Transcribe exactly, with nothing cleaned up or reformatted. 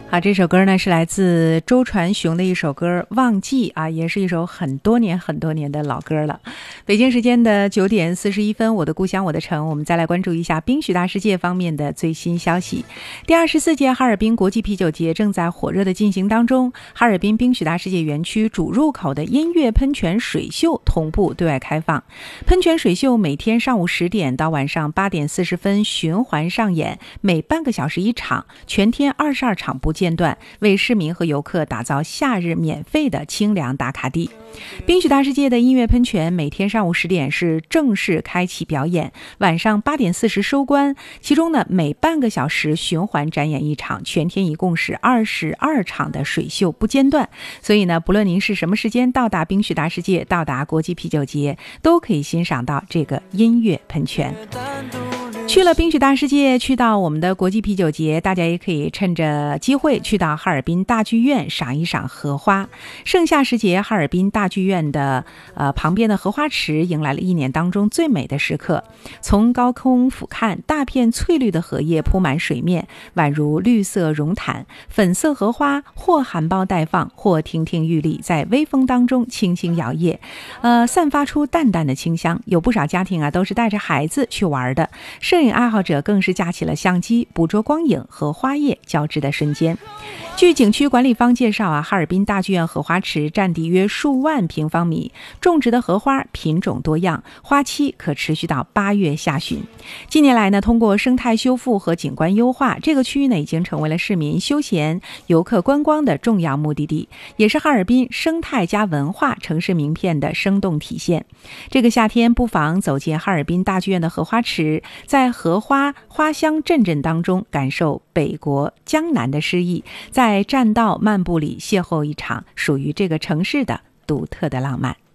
好，这首歌呢是来自周传雄的一首歌《忘记》啊，也是一首很多年很多年的老歌了。北京时间的九点四十一分，我的故乡我的城，我们再来关注一下冰雪大世界方面的最新消息。第二十四届哈尔滨国际啤酒节正在火热的进行当中，哈尔滨冰雪大世界园区主入口的音乐喷泉水秀同步对外开放。喷泉水秀每天上午十点到晚上八点四十分循环上演，每半个小时一场，全天二十二场不间断，为市民和游客打造夏日免费的清凉打卡地。冰雪大世界的音乐喷泉每天上午十点是正式开启表演，晚上八点四十收官。其中呢，每半个小时循环展演一场，全天一共是二十二场的水秀不间断。所以呢，不论您是什么时间到达冰雪大世界，到达国际啤酒节，都可以欣赏到这个音乐喷泉。去了冰雪大世界，去到我们的国际啤酒节，大家也可以趁着机会去到哈尔滨大剧院赏一赏荷花。盛夏时节，哈尔滨大剧院的呃旁边的荷花池迎来了一年当中最美的时刻。从高空俯瞰，大片翠绿的荷叶铺满水面，宛如绿色绒毯，粉色荷花或含苞待放，或亭亭玉立，在微风当中轻轻摇曳，呃，散发出淡淡的清香。有不少家庭啊，都是带着孩子去玩的。摄影爱好者更是架起了相机，捕捉光影和花叶交织的瞬间。据景区管理方介绍啊，哈尔滨大剧院荷花池占地约数万平方米，种植的荷花品种多样，花期可持续到八月下旬。近年来呢，通过生态修复和景观优化，这个区域呢已经成为了市民休闲、游客观光的重要目的地，也是哈尔滨生态加文化城市名片的生动体现。这个夏天不妨走进哈尔滨大剧院的荷花池，在荷花花香阵阵当中感受北国江南的诗意，在栈道漫步里邂逅一场属于这个城市的独特的浪漫。